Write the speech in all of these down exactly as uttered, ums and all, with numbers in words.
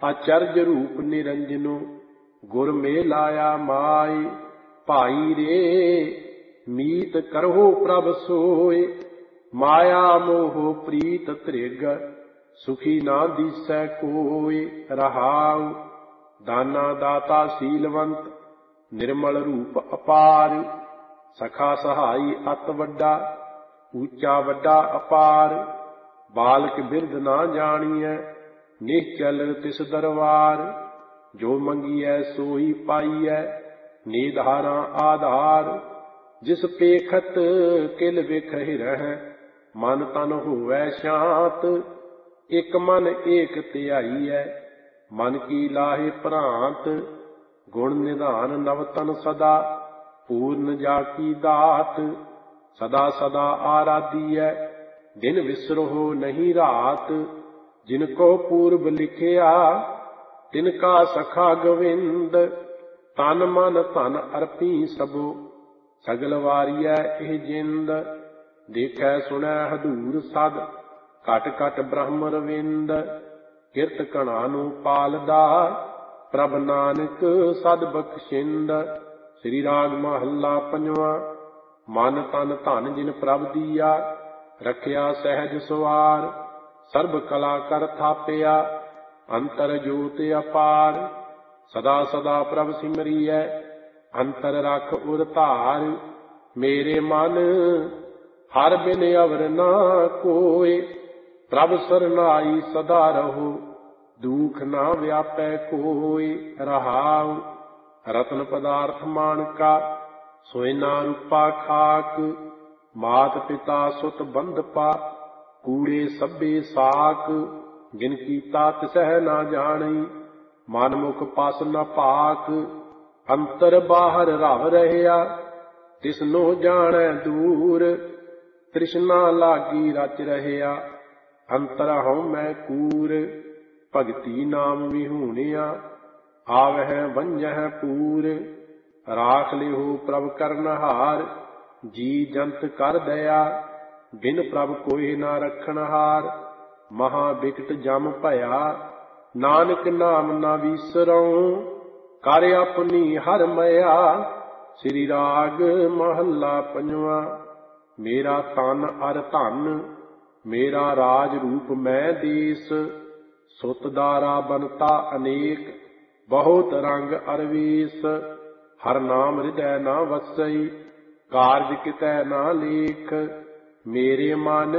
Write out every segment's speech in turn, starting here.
आचर्य रूप निरंजनो गुर में लाया माय। भाई रे मीत करहो प्रभ सोय, माया मोह प्रीत त्रिग सुखी ना दिसै कोय। रहाउ दाना दाता सीलवंत निर्मल रूप अपार, सखा सहाई अत वड्डा ऊंचा वड्डा अपार। बालक बिरध ना जानिए निश्चल तिस दरबार, जो मंगिए सोई पाइए निधारा आधार। जिस पेखत किल बिखहि रह मन तन होवै शांत, एक मन एक ध्याईऐ मन की लाहे भ्रांत। गुण निधान नवतन सदा पूर्ण जाकी दात, सदा सदा आराधीऐ दिन विसरो नहीं रात। जिनको पूर्व लिखिया तिनका सखा गोविंद, तन मन धन अर्पी सबो सगल वारिय एह जिंद। देखै सुनै हदूर सद घट घट ब्रह्म रविंद, किरत कणा नू पालदा प्रभ नानक सद बख्शिंद। श्री राग महला पंजवा। मन तन धन जिन प्रभ दिया, रखिया सहज सवार। सर्ब कला कर थापिया अंतर जोत अपार। सदा सदा प्रभ सिमरिय अंतर रख उर धार। मेरे मन हर बिन अवर ना कोय, प्रभ सरनाई सदा रहो दुख ना व्यापै कोय। रहाउ रत्न पदार्थ मानका सोयना रूपा खाक। मात पिता सुत बंधपा कूड़े सभे साक। जिन कीता तिसह ना जानी मन मुख पास न पाक। अंतर बाहर रव रहया तिसनो जानै दूर। तृष्णा लागी रच रहया अंतर हਉ मैं कूर। भगति नाम विहूणिया आवह वंजह पूर। राख लिहो प्रभ करनहार जी जंत कर दया। बिन प्रभ कोई ना रखनहार महा बिकट जम भया। नानक नाम ना विसरऊं कर अपनी हर मया। श्री राग महला पंजवा। मेरा तन अर धन मेरा राज रूप मैं देस। सुत दारा बनता अनेक बहुत रंग अरवेश। हर नाम हृदय ना वसई कारज कितै ना लेख। मेरे मन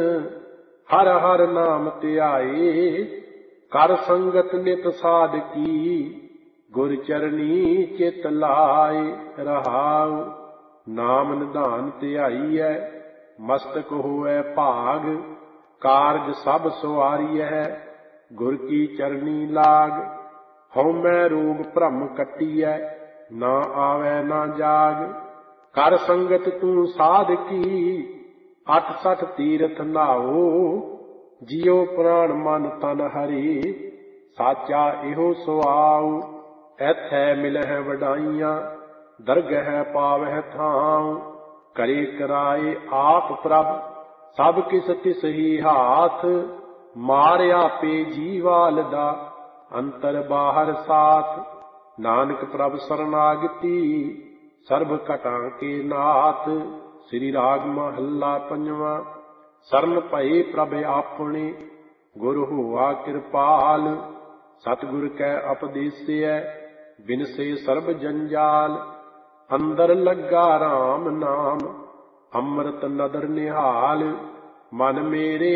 हर हर नाम ध्याए कर संगत नित साधकी। गुर चरनी चित लाए। रहाउ नाम निधान ध्याईऐ मस्तक होवै भाग। कारज सब सवारीऐ गुर की चरनी लाग। हਉ मैं रोग भ्रम कटीऐ ना आवै ना जाग। कर संगत तू साधकी अठ सठ तीरथ नाओ। जियो प्राण मन तन हरि साचा इहो सुआओ। एथै मिलह वडाइयां दरगह पावह थां। करे कराए आप प्रभ सब किस तिस ही हाथ। मारिया पे जीवाल दा अंतर बाहर साथ। नानक प्रभ शरणागति सर्ब घटां के नाथ। श्री राग महला पंजवा। शरण भये प्रभ आपणे गुर होआ कृपाल। सतगुर कै उपदेसिਐ बिनसे सर्ब जंजाल। अंदर लगा राम नाम अमृत नदर निहाल। मन मेरे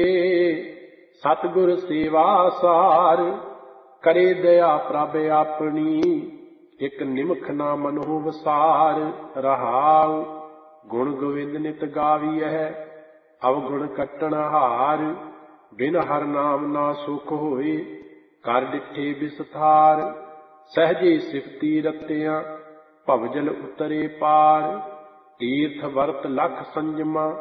सतगुर सेवा सार। करे दया प्रभ आपनी इक निमख ना मनो वसार। रहाउ गुण गोविंद नित गावीਐ अवगुण कट्टन हार। बिन हर नाम ना सुख होए कर डिठे विस्तार। सहजे सिफती रतियां भवजल उतरे पार। तीर्थ वर्त लख संजमा